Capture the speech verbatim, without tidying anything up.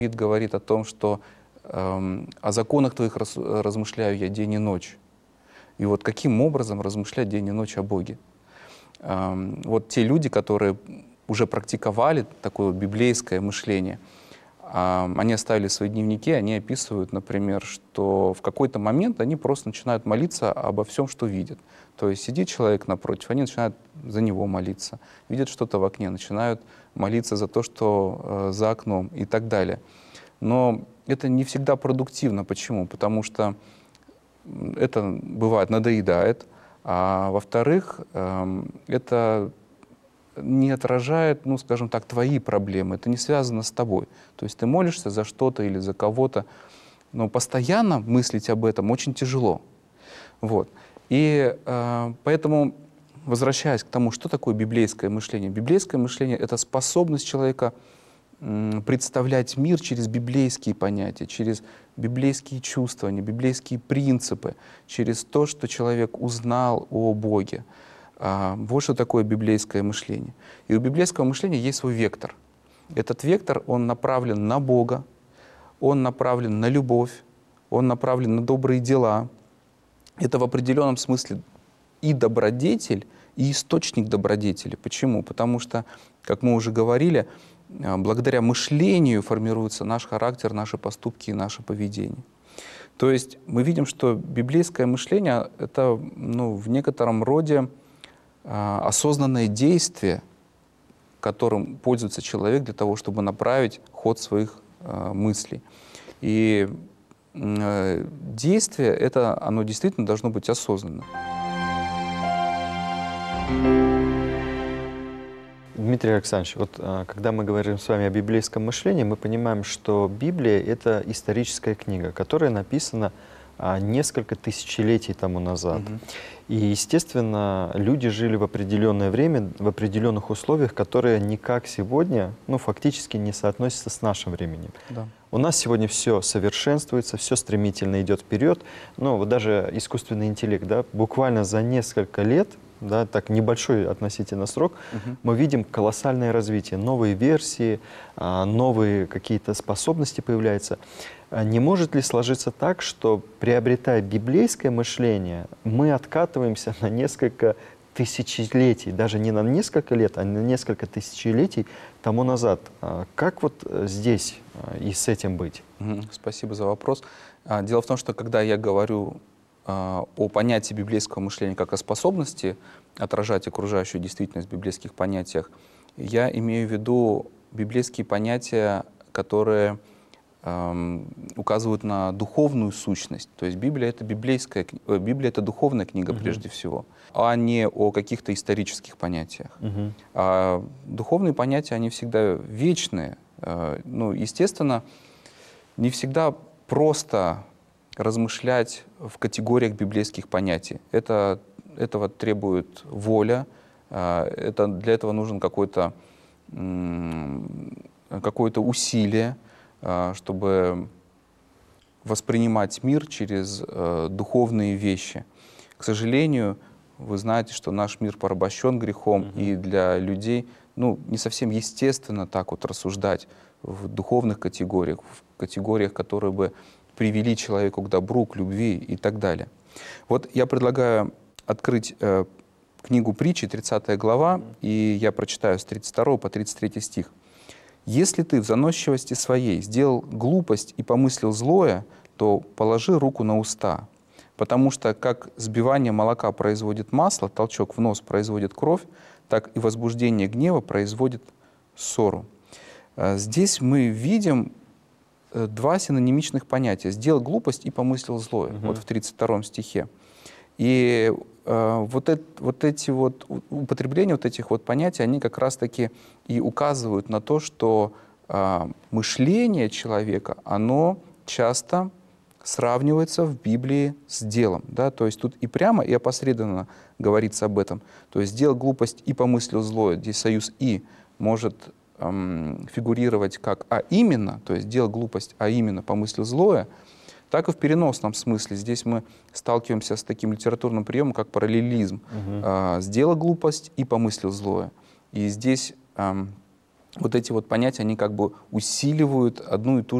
Давид говорит о том, что эм, «о законах твоих раз- размышляю я день и ночь». И вот каким образом размышлять день и ночь о Боге? Эм, вот те люди, которые уже практиковали такое вот библейское мышление, ам, они оставили свои дневники, они описывают, например, что в какой-то момент они просто начинают молиться обо всем, что видят. То есть сидит человек напротив, они начинают за него молиться, видят что-то в окне, начинают молиться за то, что э, за окном и так далее. Но это не всегда продуктивно. Почему? Потому что м, это бывает надоедает, а во-вторых, эм, это не отражает, ну, скажем так, твои проблемы, это не связано с тобой. То есть ты молишься за что-то или за кого-то, но постоянно мыслить об этом очень тяжело. Вот. И э, поэтому, возвращаясь к тому, что такое библейское мышление. Библейское мышление — это способность человека м, представлять мир через библейские понятия, через библейские чувствования, библейские принципы, через то, что человек узнал о Боге. А, Вот что такое библейское мышление. И у библейского мышления есть свой вектор. Этот вектор, он направлен на Бога, он направлен на любовь, он направлен на добрые дела. Это в определенном смысле и добродетель, и источник добродетели. Почему? Потому что, как мы уже говорили, а, благодаря мышлению формируется наш характер, наши поступки и наше поведение. То есть мы видим, что библейское мышление — это, ну, в некотором роде а, осознанное действие, которым пользуется человек для того, чтобы направить ход своих а, мыслей. И м, э, действие это, оно действительно должно быть осознанным. Дмитрий Александрович, вот а, когда мы говорим с вами о библейском мышлении, мы понимаем, что Библия — это историческая книга, которая написана а, несколько тысячелетий тому назад. Мгм. И, естественно, люди жили в определенное время, в определенных условиях, которые никак сегодня, ну, фактически не соотносятся с нашим временем. Да. У нас сегодня все совершенствуется, все стремительно идет вперед. Ну, вот даже искусственный интеллект, да, буквально за несколько лет, да, так небольшой относительно срок, Мгм. мы видим колоссальное развитие, новые версии, а, новые какие-то способности появляются. А не может ли сложиться так, что, приобретая библейское мышление, мы откатываемся на несколько тысячелетий, даже не на несколько лет, а на несколько тысячелетий тому назад? А как вот э, здесь а, и с этим быть? Мгм. Спасибо за вопрос. А, Дело в том, что когда я говорю а, о понятии библейского мышления как о способности отражать окружающую действительность в библейских понятиях, я имею в виду библейские понятия, которые ам, указывают на духовную сущность. То есть Библия — это библейская, кни- э, Библия — это духовная книга Мгм. прежде всего, а не о каких-то исторических понятиях. Мгм. А духовные понятия, они всегда вечные. Э, Ну, естественно, не всегда просто размышлять в категориях библейских понятий. Это, этого требует воля, а, это, для этого нужен какой-то м, какое-то усилие, а, чтобы воспринимать мир через э, духовные вещи. К сожалению, вы знаете, что наш мир порабощен грехом, Мгм. и для людей, ну, не совсем естественно так вот рассуждать в духовных категориях, в категориях, которые бы привели человеку к добру, к любви и так далее. Вот я предлагаю открыть э, книгу притчи, тридцатая глава, Мгм. и я прочитаю с тридцать второго по тридцать третий стих. «Если ты в заносчивости своей сделал глупость и помыслил злое, то положи руку на уста, потому что как сбивание молока производит масло, толчок в нос производит кровь, так и возбуждение гнева производит ссору». Э, Здесь мы видим э, два синонимичных понятия: «сделал глупость» и «помыслил злое», вот Мгм. в тридцать втором стихе. И э, вот, эт- вот эти вот у- употребления вот этих вот понятий, они как раз-таки и указывают на то, что а, мышление человека, оно часто сравнивается в Библии с делом. Да? То есть тут и прямо, и опосредованно говорится об этом. То есть «сделал глупость и помыслил злое», здесь союз «и» может эм, фигурировать как «а именно», то есть «сделал глупость, а именно помыслил злое», так и в переносном смысле. Здесь мы сталкиваемся с таким литературным приемом, как параллелизм. Мгм. А, «Сделал глупость и помыслил злое». И здесь ам, вот эти вот понятия, они как бы усиливают одну и ту